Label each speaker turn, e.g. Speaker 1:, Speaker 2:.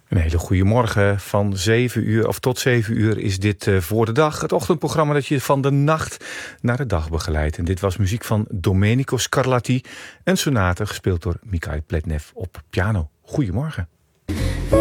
Speaker 1: Een hele goede morgen. Van 7 uur of tot 7 uur is dit Voor de Dag. Het ochtendprogramma dat je van de nacht naar de dag begeleidt. En dit was muziek van Domenico Scarlatti. Een sonate gespeeld door Mikhail Pletnev op piano. Goedemorgen.